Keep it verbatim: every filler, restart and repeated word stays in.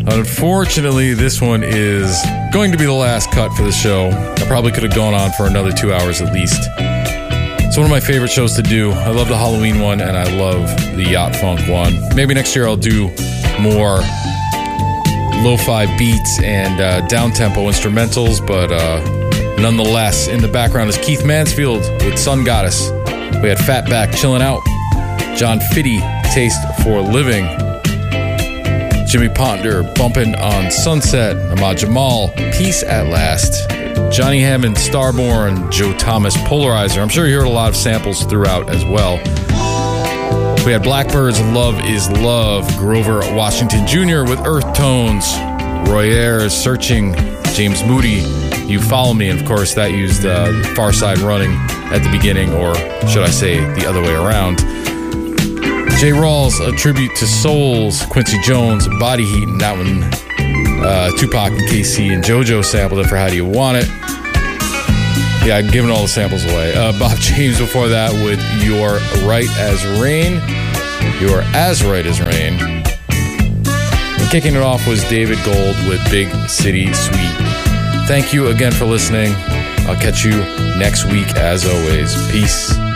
Unfortunately, this one is going to be the last cut for the show. I probably could have gone on for another two hours at least. It's one of my favorite shows to do. I love the Halloween one, and I love the Yacht Funk one. Maybe next year I'll do more lo-fi beats and uh, down-tempo instrumentals, but uh, nonetheless, in the background is Keith Mansfield with Sun Goddess. We had Fatback Chilling Out, John Fitty, Taste for Living, Jimmy Ponder, Bumpin' on Sunset, Ahmad Jamal, Peace at Last, Johnny Hammond, Starborn, Joe Thomas, Polarizer. I'm sure you heard a lot of samples throughout as well. We had Blackbirds, Love is Love, Grover Washington Junior with Earth Tones, Roy Ayers, Searching, James Moody, You Follow Me, and of course that used uh, Far Side Running at the beginning, or should I say the other way around. Jay Rawls, A Tribute to Souls, Quincy Jones, Body Heat, and that one, uh, Tupac and K C and JoJo sampled it for How Do You Want It. Yeah, I'm giving all the samples away. Uh, Bob James before that with You're Right as Rain. You're As Right as Rain. And kicking it off was David Gold with Big City Suite. Thank you again for listening. I'll catch you next week as always. Peace.